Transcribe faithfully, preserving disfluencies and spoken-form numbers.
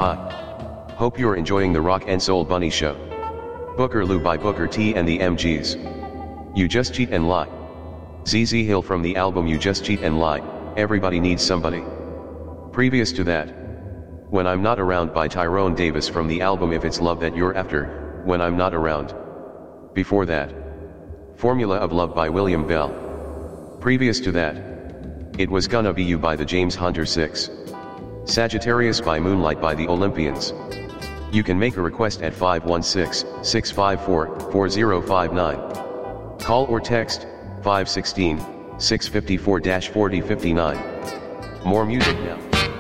Hi. Hope you're enjoying the Rock and Soul Bunny Show. Booker Lou by Booker T and the M Gs. You Just Cheat and Lie. Z Z Hill from the album You Just Cheat and Lie, Everybody Needs Somebody. Previous to that, When I'm Not Around by Tyrone Davis from the album If It's Love That You're After, When I'm Not Around. Before that, Formula of Love by William Bell. Previous to that, It Was Gonna Be You by the James Hunter six. Sagittarius by Moonlight by the Olympians. You can make a request at five one six, six five four, four zero five nine. Call or text, five one six, six five four, four zero five nine. More music now.